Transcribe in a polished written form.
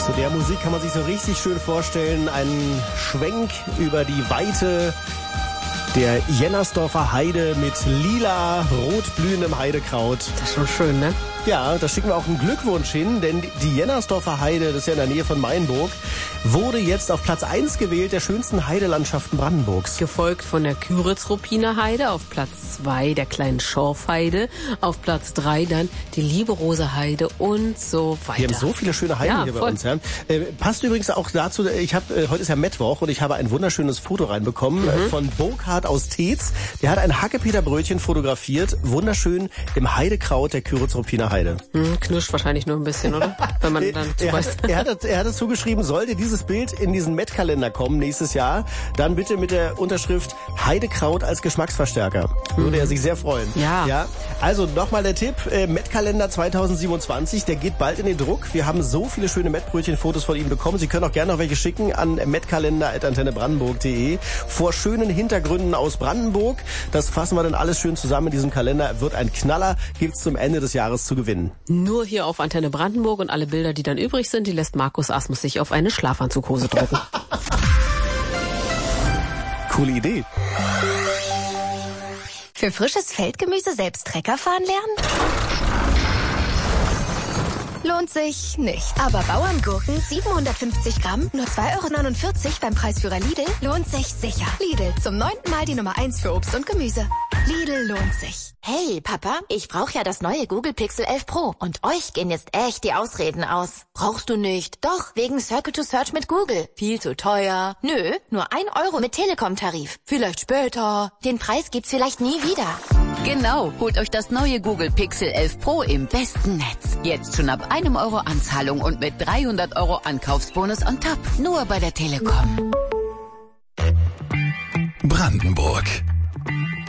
Zu der Musik kann man sich so richtig schön vorstellen. Ein Schwenk über die Weite der Jennersdorfer Heide mit lila, rot blühendem Heidekraut. Das ist schon schön, ne? Ja, da schicken wir auch einen Glückwunsch hin, denn die Jennersdorfer Heide, das ist ja in der Nähe von Mainburg, wurde jetzt auf Platz 1 gewählt der schönsten Heidelandschaften Brandenburgs. Gefolgt von der Küritz-Ruppiner Heide, auf Platz 2 der kleinen Schorfheide, auf Platz 3 dann die Liebe-Rose Heide und so weiter. Wir haben so viele schöne Heiden hier bei uns. Ja. Passt übrigens auch dazu, heute ist ja Mittwoch und ich habe ein wunderschönes Foto reinbekommen von Burkhard aus Tetz. Der hat ein Hackepeterbrötchen fotografiert, wunderschön im Heidekraut der Küritz-Ruppiner Heide. Knirscht wahrscheinlich nur ein bisschen, oder? Wenn man dann er hat dazu geschrieben, sollte dieses Bild in diesen Met-Kalender kommen nächstes Jahr, dann bitte mit der Unterschrift Heidekraut als Geschmacksverstärker. Würde er sich sehr freuen. Ja. Also nochmal der Tipp, Met-Kalender 2027, der geht bald in den Druck. Wir haben so viele schöne Mettbrötchen-Fotos von ihm bekommen. Sie können auch gerne noch welche schicken an metkalender@antennebrandenburg.de vor schönen Hintergründen aus Brandenburg. Das fassen wir dann alles schön zusammen in diesem Kalender. Wird ein Knaller, gibt's zum Ende des Jahres zu gewinnen. Nur hier auf Antenne Brandenburg und alle Bilder, die dann übrig sind, die lässt Markus Asmus sich auf eine Schlafanzughose drucken. Coole Idee. Für frisches Feldgemüse selbst Trecker fahren lernen? Lohnt sich nicht. Aber Bauerngurken 750 Gramm, nur 2,49 € beim Preisführer Lidl, lohnt sich sicher. Lidl, zum 9. Mal die Nummer 1 für Obst und Gemüse. Lidl lohnt sich. Hey, Papa, ich brauche ja das neue Google Pixel 11 Pro. Und euch gehen jetzt echt die Ausreden aus. Brauchst du nicht? Doch, wegen Circle to Search mit Google. Viel zu teuer. Nö, nur 1 € mit Telekom-Tarif. Vielleicht später. Den Preis gibt's vielleicht nie wieder. Genau, holt euch das neue Google Pixel 11 Pro im besten Netz. Jetzt schon ab 1 € Anzahlung und mit 300 € Ankaufsbonus on top. Nur bei der Telekom. Brandenburg.